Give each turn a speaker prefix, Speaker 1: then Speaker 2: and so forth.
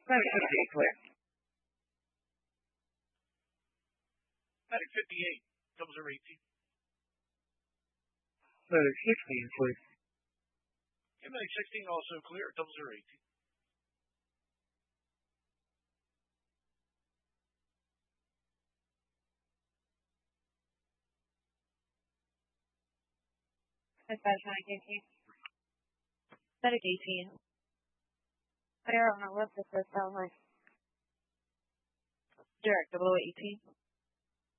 Speaker 1: Medic 58 clear.
Speaker 2: Medic 58, 0018.
Speaker 1: Medic 16 clear.
Speaker 2: Medic 16 also clear, 0018.
Speaker 3: Dispatch 918. Medic 18. Clear on the left of the cell line. Derek 0018.